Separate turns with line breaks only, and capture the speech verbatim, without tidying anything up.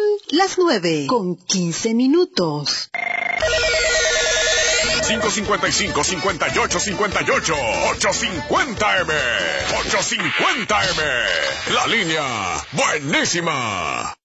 las nueve con quince minutos.
cinco cincuenta y cinco, cincuenta y ocho, cincuenta y ocho. ochocientos cincuenta M. ochocientos cincuenta M. La línea buenísima.